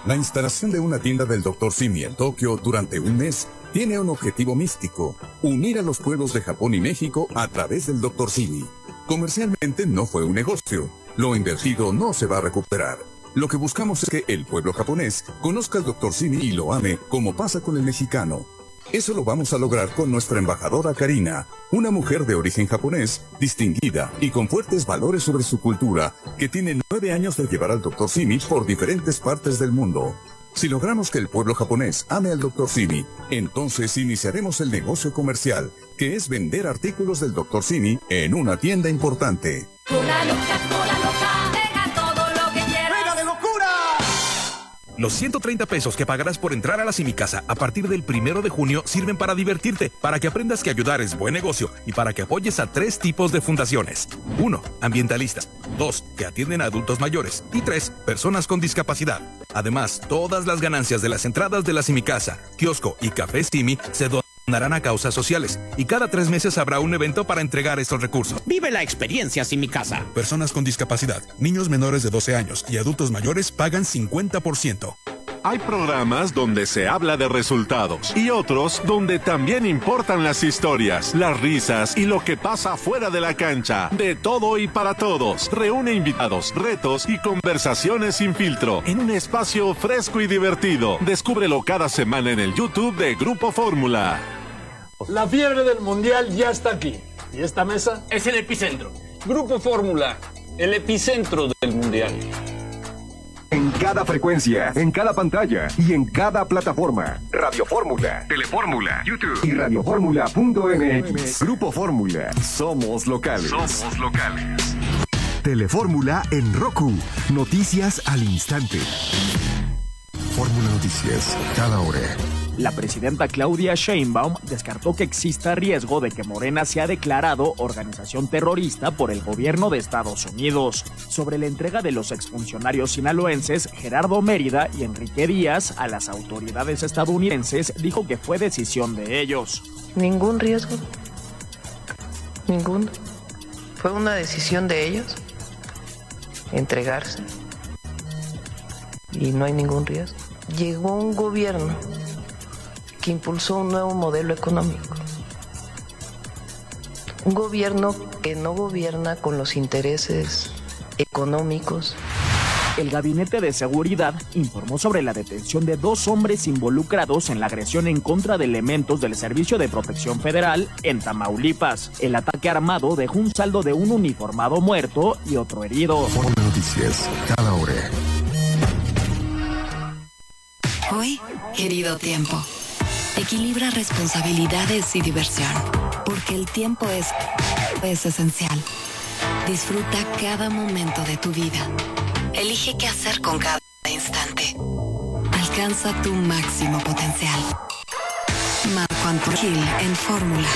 La instalación de una tienda del doctor Simi en Tokio durante un mes tiene un objetivo místico: unir a los pueblos de Japón y México a través del doctor Simi. Comercialmente no fue un negocio. Lo invertido no se va a recuperar. Lo que buscamos es que el pueblo japonés conozca al doctor Simi y lo ame, como pasa con el mexicano. Eso lo vamos a lograr con nuestra embajadora Karina, una mujer de origen japonés, distinguida y con fuertes valores sobre su cultura, que tiene nueve años de llevar al doctor Simi por diferentes partes del mundo. Si logramos que el pueblo japonés ame al doctor Simi, entonces iniciaremos el negocio comercial, que es vender artículos del doctor Simi en una tienda importante. Cola loca, cola loca, deja todo lo que quieras. ¡Venga de locura! Los ciento treinta pesos que pagarás por entrar a la Simicasa a partir del primero de junio sirven para divertirte, para que aprendas que ayudar es buen negocio y para que apoyes a tres tipos de fundaciones. Uno, ambientalistas. Dos, que atienden a adultos mayores. Y tres, personas con discapacidad. Además, todas las ganancias de las entradas de la Simicasa, kiosco y café Simi se donarán a causas sociales. Y cada tres meses habrá un evento para entregar estos recursos. Vive la experiencia Simicasa. Personas con discapacidad, niños menores de doce años y adultos mayores pagan cincuenta por ciento. Hay programas donde se habla de resultados y otros donde también importan las historias, las risas y lo que pasa fuera de la cancha. De todo y para todos. Reúne invitados, retos y conversaciones sin filtro en un espacio fresco y divertido. Descúbrelo cada semana en el YouTube de Grupo Fórmula. La fiebre del mundial ya está aquí. ¿Y esta mesa? Es el epicentro. Grupo Fórmula, el epicentro del mundial. En cada frecuencia, en cada pantalla y en cada plataforma. Radio Fórmula, Telefórmula, YouTube y radioformula punto m x. Grupo Fórmula. Somos locales. Somos locales. Telefórmula en Roku. Noticias al instante. Fórmula Noticias, cada hora. La presidenta Claudia Sheinbaum descartó que exista riesgo de que Morena sea declarado organización terrorista por el gobierno de Estados Unidos. Sobre la entrega de los exfuncionarios sinaloenses Gerardo Mérida y Enrique Díaz a las autoridades estadounidenses, dijo que fue decisión de ellos. Ningún riesgo. Ninguno. Fue una decisión de ellos entregarse. Y no hay ningún riesgo. Llegó un gobierno que impulsó un nuevo modelo económico. Un gobierno que no gobierna con los intereses económicos. El Gabinete de Seguridad informó sobre la detención de dos hombres involucrados en la agresión en contra de elementos del Servicio de Protección Federal en Tamaulipas. El ataque armado dejó un saldo de un uniformado muerto y otro herido. Fórmula Noticias, cada hora. Hoy, querido tiempo, equilibra responsabilidades y diversión, porque el tiempo es, es esencial. Disfruta cada momento de tu vida. Elige qué hacer con cada instante. Alcanza tu máximo potencial. Marco Antonio Gil en Fórmula.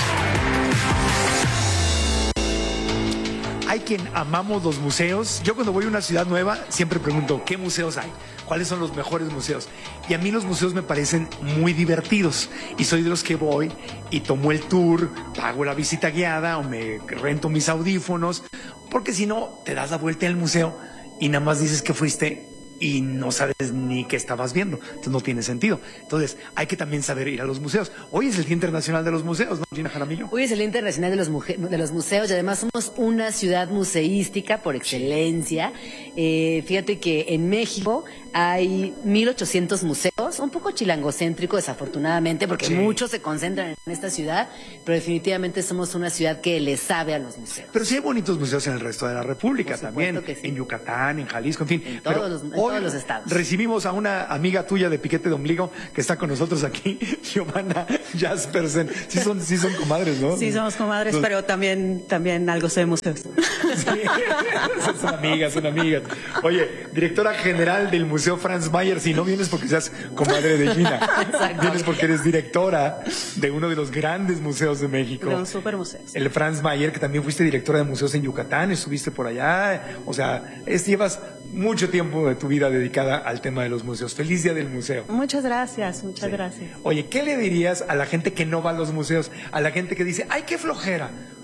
Hay quien amamos los museos. Yo cuando voy a una ciudad nueva siempre pregunto, ¿qué museos hay? ¿Cuáles son los mejores museos? Y a mí los museos me parecen muy divertidos. Y soy de los que voy y tomo el tour, pago la visita guiada o me rento mis audífonos. Porque si no, te das la vuelta al museo y nada más dices que fuiste y no sabes ni qué estabas viendo. Entonces no tiene sentido. Entonces hay que también saber ir a los museos. Hoy es el Día Internacional de los Museos, ¿no, Gina Jaramillo? Hoy es el Día Internacional de los, de los Museos y además somos una ciudad museística por excelencia. Eh, fíjate que en México hay mil ochocientos museos, un poco chilangocéntrico desafortunadamente porque sí, muchos se concentran en esta ciudad, pero definitivamente somos una ciudad que le sabe a los museos. Pero sí hay bonitos museos en el resto de la República también, sí, en Yucatán, en Jalisco, en fin. En todos, pero los, en hoy todos los estados. Recibimos a una amiga tuya de piquete de ombligo que está con nosotros aquí, Giovanna Jaspersen. Sí son, sí son comadres, ¿no? Sí, somos comadres, Los... pero también, también algo sé de museos. Sí, son amigas, son amigas. Oye, directora general del Museo Franz Mayer, si no vienes porque seas comadre de Gina, vienes porque eres directora de uno de los grandes museos de México. De un super museo. El Franz Mayer, que también fuiste directora de museos en Yucatán, estuviste por allá. O sea, es, llevas mucho tiempo de tu vida dedicada al tema de los museos. Feliz Día del Museo. Muchas gracias, muchas sí. gracias. Oye, ¿qué le dirías a la gente que no va a los museos? A la gente que dice, ¡ay, qué flojera!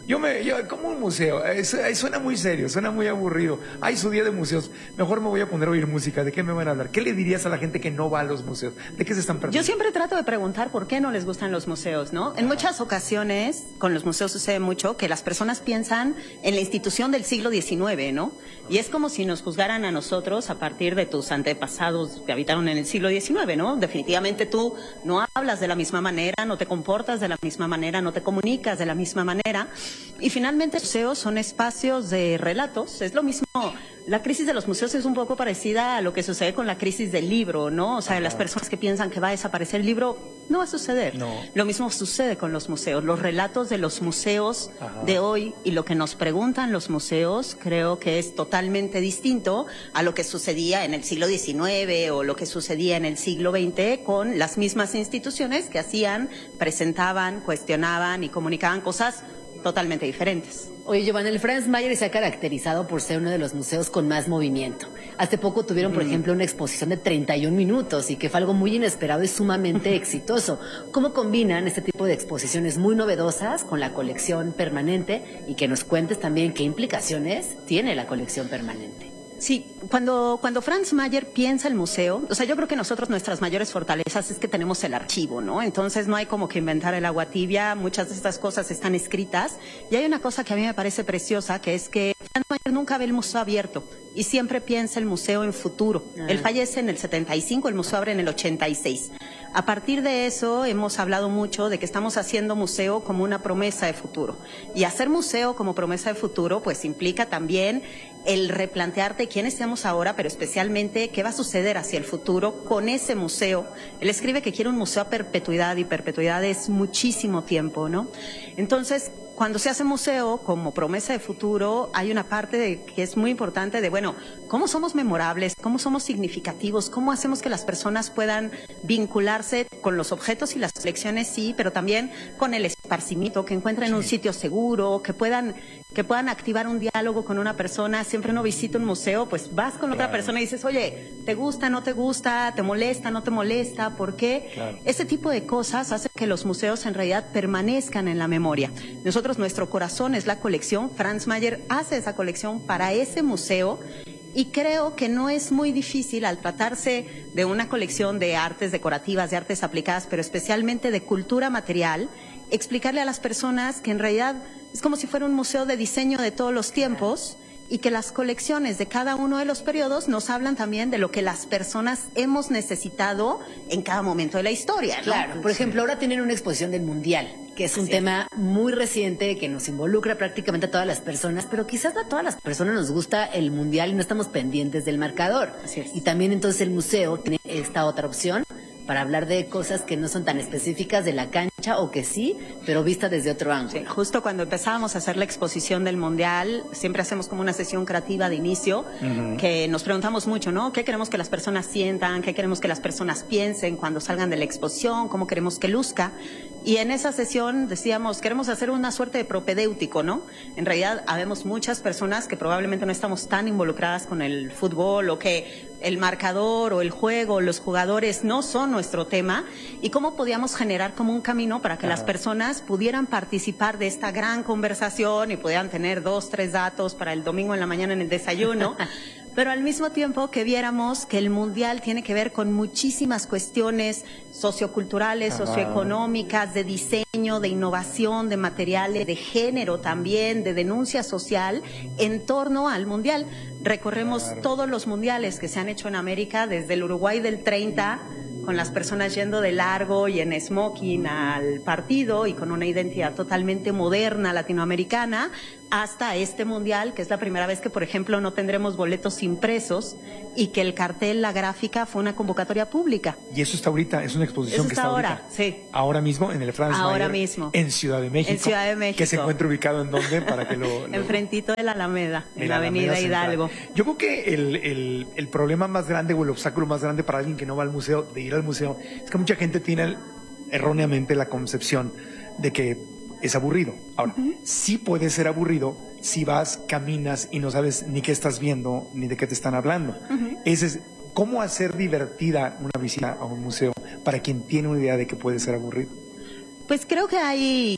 Yo me, yo, como un museo, es, es, suena muy serio, suena muy aburrido. Hay su día de museos, mejor me voy a poner a oír música. ¿De qué me van a hablar? ¿Qué le dirías a la gente que no va a los museos? ¿De qué se están perdiendo? Yo siempre trato de preguntar por qué no les gustan los museos, ¿no? En muchas ocasiones, con los museos sucede mucho que las personas piensan en la institución del siglo diecinueve, ¿no? Y es como si nos juzgaran a nosotros a partir de tus antepasados que habitaron en el siglo diecinueve, ¿no? Definitivamente tú no hablas de la misma manera, no te comportas de la misma manera, no te comunicas de la misma manera. Y finalmente los museos son espacios de relatos, es lo mismo. La crisis de los museos es un poco parecida a lo que sucede con la crisis del libro, ¿no? O sea, Ajá. las personas que piensan que va a desaparecer el libro, no va a suceder. No. Lo mismo sucede con los museos. Los relatos de los museos Ajá. de hoy y lo que nos preguntan los museos creo que es totalmente distinto a lo que sucedía en el siglo diecinueve o lo que sucedía en el siglo veinte con las mismas instituciones que hacían, presentaban, cuestionaban y comunicaban cosas totalmente diferentes. Oye, Giovanna, el Franz Mayer se ha caracterizado por ser uno de los museos con más movimiento. Hace poco tuvieron, por mm. ejemplo, una exposición de treinta y un minutos y que fue algo muy inesperado y sumamente exitoso. ¿Cómo combinan este tipo de exposiciones muy novedosas con la colección permanente? Y que nos cuentes también qué implicaciones tiene la colección permanente. Sí, cuando, cuando Franz Mayer piensa el museo, o sea, yo creo que nosotros nuestras mayores fortalezas es que tenemos el archivo, ¿no? Entonces no hay como que inventar el agua tibia, muchas de estas cosas están escritas. Y hay una cosa que a mí me parece preciosa, que es que Franz Mayer nunca ve el museo abierto y siempre piensa el museo en futuro. Ah. Él fallece en el setenta y cinco, el museo abre en el ochenta y seis. A partir de eso hemos hablado mucho de que estamos haciendo museo como una promesa de futuro. Y hacer museo como promesa de futuro pues implica también el replantearte quiénes seamos ahora, pero especialmente qué va a suceder hacia el futuro con ese museo. Él escribe que quiere un museo a perpetuidad y perpetuidad es muchísimo tiempo, ¿no? Entonces, cuando se hace museo como promesa de futuro, hay una parte de, que es muy importante de, bueno, ¿cómo somos memorables? ¿Cómo somos significativos? ¿Cómo hacemos que las personas puedan vincularse con los objetos y las colecciones? Sí, pero también con el esparcimiento, que encuentren sí. un sitio seguro, que puedan, que puedan activar un diálogo con una persona. Siempre uno visita un museo, pues vas con claro. otra persona y dices, oye, ¿te gusta, no te gusta? ¿Te molesta, no te molesta? ¿Por qué? Claro. Ese tipo de cosas hacen que los museos en realidad permanezcan en la memoria. Nosotros nuestro corazón es la colección. Franz Mayer hace esa colección para ese museo y creo que no es muy difícil al tratarse de una colección de artes decorativas, de artes aplicadas, pero especialmente de cultura material, explicarle a las personas que en realidad es como si fuera un museo de diseño de todos los tiempos y que las colecciones de cada uno de los periodos nos hablan también de lo que las personas hemos necesitado en cada momento de la historia, ¿no? Claro, por ejemplo, ahora tienen una exposición del Mundial, que es un Así tema es. muy reciente, que nos involucra prácticamente a todas las personas, pero quizás a todas las personas nos gusta el Mundial y no estamos pendientes del marcador. Así es. Y también entonces el museo tiene esta otra opción para hablar de cosas que no son tan específicas de la cancha o que sí, pero vista desde otro ángulo. Sí, justo cuando empezábamos a hacer la exposición del Mundial, siempre hacemos como una sesión creativa de inicio, uh-huh. que nos preguntamos mucho, ¿no? ¿Qué queremos que las personas sientan? ¿Qué queremos que las personas piensen cuando salgan de la exposición? ¿Cómo queremos que luzca? Y en esa sesión decíamos, queremos hacer una suerte de propedéutico, ¿no? En realidad, habemos muchas personas que probablemente no estamos tan involucradas con el fútbol o que el marcador o el juego o los jugadores no son nuestro tema y cómo podíamos generar como un camino para que Ajá. las personas pudieran participar de esta gran conversación y pudieran tener dos, tres datos para el domingo en la mañana en el desayuno. Pero al mismo tiempo que viéramos que el Mundial tiene que ver con muchísimas cuestiones socioculturales, Ajá. socioeconómicas, de diseño, de innovación, de materiales, de género también, de denuncia social en torno al Mundial. Recorremos claro. todos los mundiales que se han hecho en América, desde el Uruguay del treinta, con las personas yendo de largo y en smoking al partido y con una identidad totalmente moderna latinoamericana, hasta este mundial, que es la primera vez que, por ejemplo, no tendremos boletos impresos y que el cartel, la gráfica, fue una convocatoria pública. Y eso está ahorita, es una exposición eso que está, está ahora, ahorita. sí. Ahora mismo en el Franz Ahora Mayer, mismo. En Ciudad de México. En Ciudad de México. Que se encuentra ubicado en dónde para que lo... lo... Enfrentito de la Alameda, en, en la Avenida Alameda Hidalgo. Central. Yo creo que el, el, el problema más grande o el obstáculo más grande para alguien que no va al museo, de ir al museo, es que mucha gente tiene erróneamente la concepción de que es aburrido. Ahora, uh-huh. sí puede ser aburrido si vas, caminas y no sabes ni qué estás viendo ni de qué te están hablando. Uh-huh. Ese es cómo hacer divertida una visita a un museo para quien tiene una idea de que puede ser aburrido. Pues creo que hay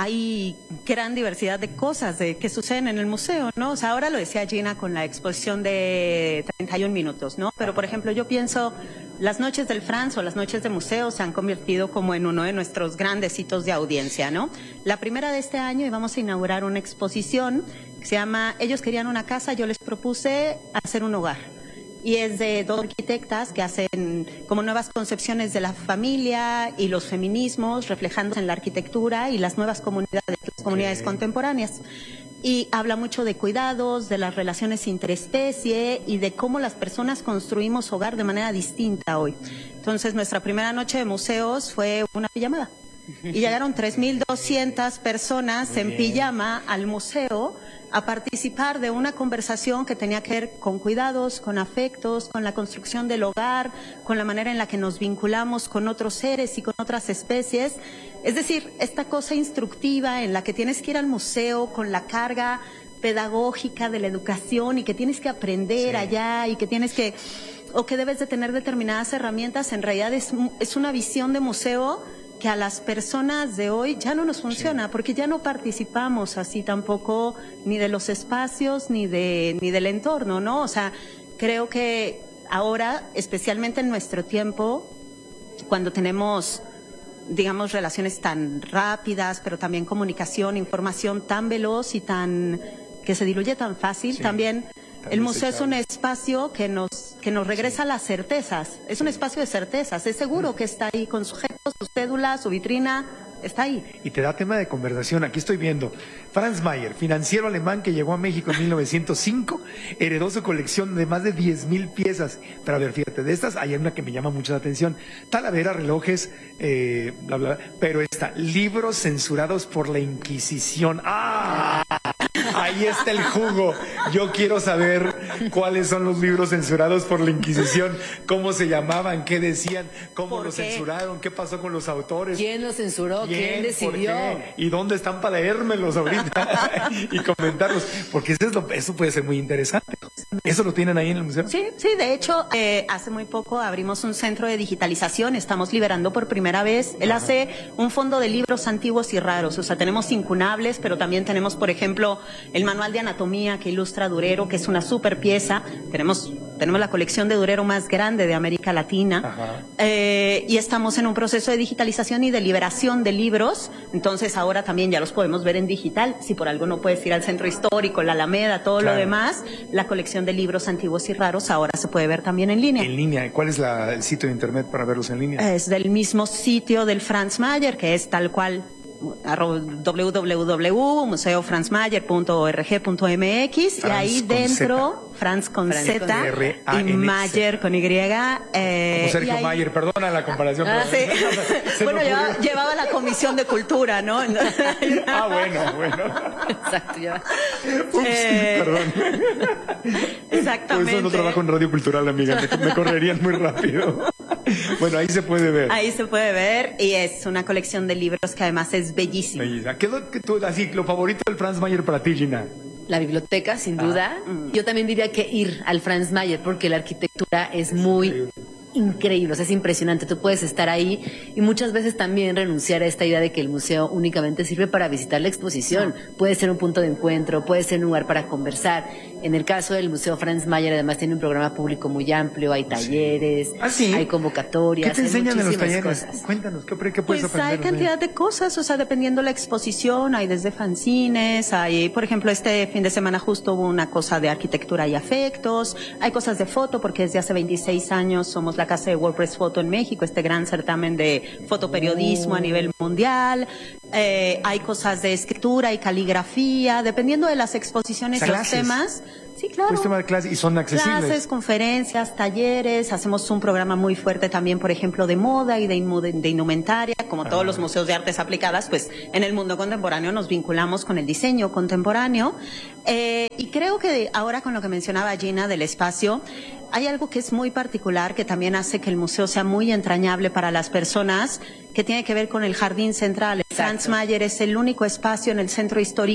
hay gran diversidad de cosas de, que suceden en el museo, ¿no? O sea, ahora lo decía Gina con la exposición de treinta y un minutos, ¿no? Pero, por ejemplo, yo pienso, las noches del Franz o las noches de museo se han convertido como en uno de nuestros grandes hitos de audiencia, ¿no? La primera de este año, y vamos a inaugurar una exposición que se llama Ellos querían una casa, yo les propuse hacer un hogar. Y es de dos arquitectas que hacen como nuevas concepciones de la familia y los feminismos reflejándose en la arquitectura y las nuevas comunidades, las comunidades okay. contemporáneas. Y habla mucho de cuidados, de las relaciones interespecie y de cómo las personas construimos hogar de manera distinta hoy. Entonces, nuestra primera noche de museos fue una pijamada. Y llegaron tres mil doscientas personas en pijama al museo a participar de una conversación que tenía que ver con cuidados, con afectos, con la construcción del hogar, con la manera en la que nos vinculamos con otros seres y con otras especies. Es decir, esta cosa instructiva en la que tienes que ir al museo con la carga pedagógica de la educación y que tienes que aprender sí. allá y que tienes que, o que debes de tener determinadas herramientas, en realidad es, es una visión de museo que a las personas de hoy ya no nos funciona, sí. porque ya no participamos así tampoco ni de los espacios ni de ni del entorno, ¿no? O sea, creo que ahora, especialmente en nuestro tiempo, cuando tenemos, digamos, relaciones tan rápidas, pero también comunicación, información tan veloz y tan que se diluye tan fácil, sí. también el museo es un espacio que nos que nos regresa sí. las certezas. Es un espacio de certezas. Es seguro que está ahí con sujetos, su cédula, su vitrina, está ahí. Y te da tema de conversación. Aquí estoy viendo. Franz Mayer, financiero alemán que llegó a México en mil novecientos cinco, heredó su colección de más de diez mil piezas. Pero a ver, fíjate, de estas hay una que me llama mucho la atención. Talavera, relojes, eh, bla, bla, bla, pero está, libros censurados por la Inquisición. ¡Ah! Ahí está el jugo. Yo quiero saber cuáles son los libros censurados por la Inquisición, cómo se llamaban, qué decían, cómo los censuraron, qué pasó con los autores. ¿Quién los censuró? ¿Quién, ¿Quién decidió? ¿Y dónde están para leérmelos ahorita y comentarlos? Porque eso, es lo, eso puede ser muy interesante. ¿Eso lo tienen ahí en el museo? Sí, sí, de hecho, eh, hace muy poco abrimos un centro de digitalización, estamos liberando por primera vez. Él Ajá. hace un fondo de libros antiguos y raros, o sea, tenemos incunables, pero también tenemos, por ejemplo, el manual de anatomía que ilustra Durero, que es una super pieza. Tenemos, tenemos la colección de Durero más grande de América Latina. Eh, y estamos en un proceso de digitalización y de liberación de libros. Entonces ahora también ya los podemos ver en digital. Si por algo no puedes ir al centro histórico, la Alameda, todo claro. lo demás, la colección de libros antiguos y raros ahora se puede ver también en línea. En línea. ¿Cuál es la, el sitio de internet para verlos en línea? Es del mismo sitio del Franz Mayer, que es tal cual doble u doble u doble u punto museo franz mayer punto org punto m x y ahí dentro Z. Franz con Franz Z con y Mayer con Y. Eh, Como Sergio ahí... Mayer, perdona la comparación. Ah, sí. Bueno, llevaba, llevaba la comisión de cultura, ¿no? Ah, bueno, bueno. Exacto, ya. Ups, eh... perdón. Exactamente. Por eso no trabajo en Radio Cultural, amiga, me, me correrían muy rápido. Bueno, ahí se puede ver. Ahí se puede ver y es una colección de libros que además es bellísima. Bellísima. ¿Qué es lo, que tú, así, lo favorito del Franz Mayer para ti, Gina? La biblioteca, sin duda. Ah. Yo también diría que ir al Franz Mayer porque la arquitectura es muy increíble, o sea, es impresionante. Tú puedes estar ahí y muchas veces también renunciar a esta idea de que el museo únicamente sirve para visitar la exposición. No. Puede ser un punto de encuentro, puede ser un lugar para conversar. En el caso del Museo Franz Mayer, además tiene un programa público muy amplio, hay talleres, ¿Ah, sí? hay convocatorias. ¿Qué te enseñan en los talleres? Cosas. Cuéntanos, ¿qué, qué puedes pues aprender? Hay cantidad de cosas, o sea, dependiendo la exposición, hay desde fanzines, hay, por ejemplo, este fin de semana justo hubo una cosa de arquitectura y afectos, hay cosas de foto, porque desde hace veintiséis años somos la casa de WordPress Foto en México, este gran certamen de fotoperiodismo oh. a nivel mundial. Eh, hay cosas de escritura y caligrafía, dependiendo de las exposiciones y los temas. Sí, claro. Pues tema de clases y son accesibles. Clases, conferencias, talleres. Hacemos un programa muy fuerte también, por ejemplo, de moda y de, de indumentaria. Como ah. todos los museos de artes aplicadas, pues en el mundo contemporáneo nos vinculamos con el diseño contemporáneo. Eh, y creo que ahora con lo que mencionaba Gina del espacio, hay algo que es muy particular que también hace que el museo sea muy entrañable para las personas, que tiene que ver con el jardín central. El Franz Mayer es el único espacio en el centro histórico que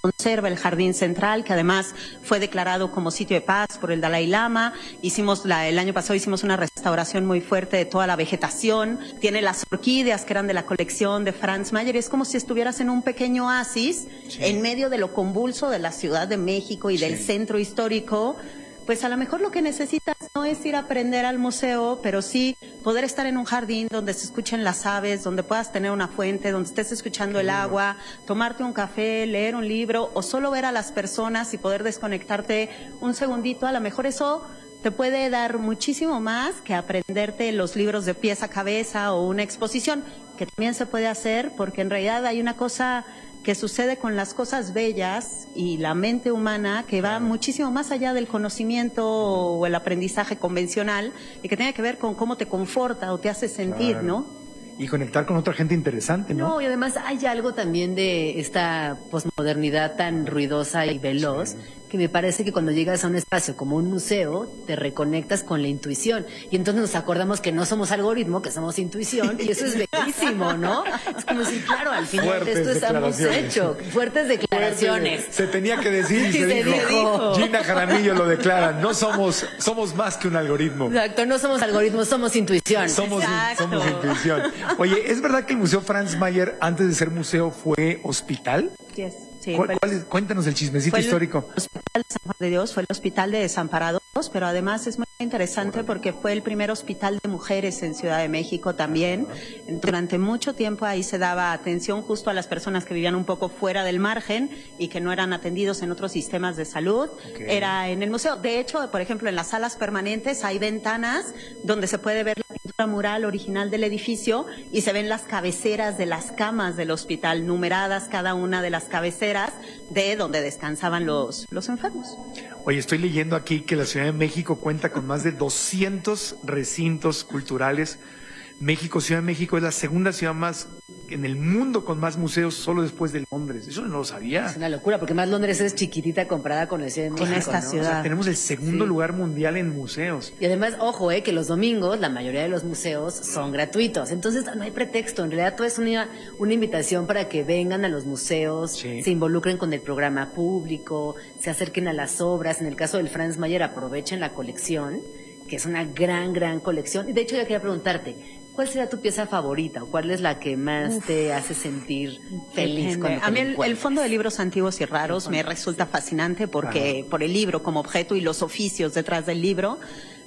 conserva el jardín central, que además fue declarado como sitio de paz por el Dalai Lama. Hicimos la, el año pasado hicimos una restauración muy fuerte de toda la vegetación. Tiene las orquídeas que eran de la colección de Franz Mayer. Es como si estuvieras en un pequeño oasis, sí, en medio de lo convulso de la Ciudad de México y, sí, del centro histórico. Pues a lo mejor lo que necesitas no es ir a aprender al museo, pero sí poder estar en un jardín donde se escuchen las aves, donde puedas tener una fuente, donde estés escuchando el agua, tomarte un café, leer un libro o solo ver a las personas y poder desconectarte un segundito. A lo mejor eso te puede dar muchísimo más que aprenderte los libros de pies a cabeza o una exposición, que también se puede hacer, porque en realidad hay una cosa que sucede con las cosas bellas y la mente humana que va muchísimo más allá del conocimiento o el aprendizaje convencional y que tiene que ver con cómo te conforta o te hace sentir, claro, ¿no? Y conectar con otra gente interesante, ¿no? No, y además hay algo también de esta posmodernidad tan ruidosa y veloz, sí, que me parece que cuando llegas a un espacio como un museo, te reconectas con la intuición. Y entonces nos acordamos que no somos algoritmo, que somos intuición, y eso es bellísimo, ¿no? Es como decir, claro, al final Fuertes esto estamos hecho. Fuertes declaraciones. Fuerte. Se tenía que decir y sí, se, se dijo. dijo. Gina Jaramillo lo declara. No somos, somos más que un algoritmo. Exacto, no somos algoritmos, somos intuición. Somos, in, somos intuición. Oye, ¿es verdad que el Museo Franz Mayer, antes de ser museo, fue hospital? Yes. Sí, ¿Cuál, cuál es? Cuéntanos el chismecito el histórico. El Hospital de San Juan de Dios fue el Hospital de Desamparados, pero además es muy interesante porque fue el primer hospital de mujeres en Ciudad de México también. Durante mucho tiempo ahí se daba atención justo a las personas que vivían un poco fuera del margen y que no eran atendidos en otros sistemas de salud. Okay. Era en el museo. De hecho, por ejemplo, en las salas permanentes hay ventanas donde se puede ver la pintura mural original del edificio y se ven las cabeceras de las camas del hospital, numeradas cada una de las cabeceras de donde descansaban los, los enfermos. Oye, estoy leyendo aquí que la Ciudad de México cuenta con más de doscientos recintos culturales. México, Ciudad de México es la segunda ciudad más en el mundo con más museos, solo después de Londres. Eso no lo sabía. Es una locura, porque más Londres es chiquitita comparada con la Ciudad de México, con esta ¿no? ciudad. O sea, tenemos el segundo sí. lugar mundial en museos. Y además, ojo, eh, que los domingos la mayoría de los museos son gratuitos. Entonces no hay pretexto. En realidad todo es una, una invitación para que vengan a los museos, sí. se involucren con el programa público, se acerquen a las obras. En el caso del Franz Mayer, aprovechen la colección, que es una gran, gran colección. Y de hecho, yo quería preguntarte, ¿cuál será tu pieza favorita o cuál es la que más Uf, te hace sentir feliz? Cuando te a mí el, el Fondo de Libros Antiguos y Raros me resulta fascinante porque Ajá. por el libro como objeto y los oficios detrás del libro.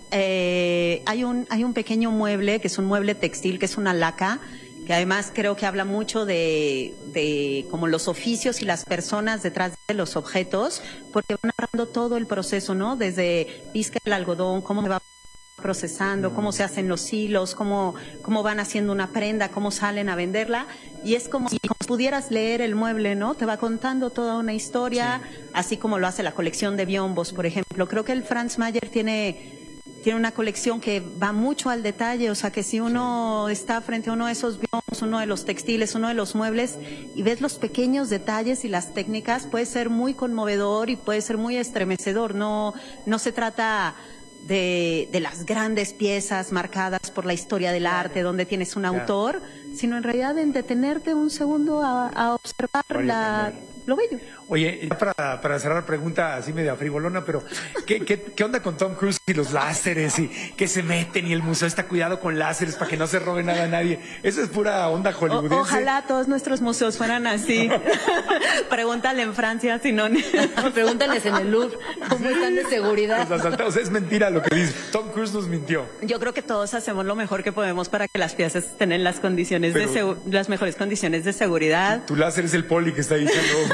Eh, hay un hay un pequeño mueble que es un mueble textil, que es una laca, que además creo que habla mucho de, de como los oficios y las personas detrás de los objetos, porque van narrando todo el proceso, ¿no? Desde pizca el algodón, cómo se va procesando, cómo se hacen los hilos, cómo, cómo van haciendo una prenda, cómo salen a venderla, y es como si pudieras leer el mueble, ¿no? Te va contando toda una historia, sí. así como lo hace la colección de biombos, por ejemplo. Creo que el Franz Mayer tiene, tiene una colección que va mucho al detalle, o sea que si uno sí. está frente a uno de esos biombos, uno de los textiles, uno de los muebles, y ves los pequeños detalles y las técnicas, puede ser muy conmovedor y puede ser muy estremecedor. No, no se trata De, de las grandes piezas marcadas por la historia del arte, donde tienes un claro. autor, sino en realidad en detenerte un segundo a, a observar la, lo bello. Oye, para, para cerrar, pregunta así media frivolona, pero ¿qué, qué, ¿qué onda con Tom Cruise y los láseres y que se meten y el museo está cuidado con láseres para que no se robe nada a nadie? Eso es pura onda hollywoodense. O, ojalá todos nuestros museos fueran así. Pregúntale en Francia, si no. Pregúntales en el Louvre cómo están de seguridad. Los asaltados, es mentira lo que dice. Tom Cruise nos mintió. Yo creo que todos hacemos lo mejor que podemos para que las piezas estén en las condiciones pero, de segu- las mejores condiciones de seguridad. Tu láser es el poli que está diciendo.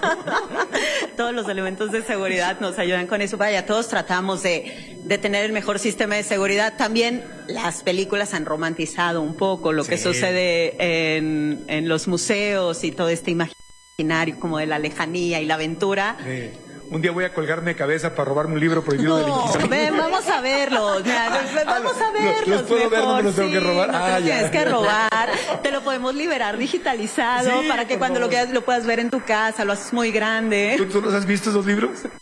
Todos los elementos de seguridad nos ayudan con eso. Vaya, todos tratamos de, de tener el mejor sistema de seguridad. También las películas han romantizado un poco lo sí. que sucede en, en los museos y todo este imaginario como de la lejanía y la aventura. Sí. Un día voy a colgarme de cabeza para robarme un libro prohibido no, de la Inquisición. Ven, vamos a verlos. Mira, vamos a verlos. ¿Los puedo mejor. ver? ¿No me los tengo sí, que robar? No ah, te ya. tienes que robar. Te lo podemos liberar digitalizado sí, para que cuando favor. lo quieras lo puedas ver en tu casa. Lo haces muy grande. ¿Tú, ¿Tú los has visto esos libros?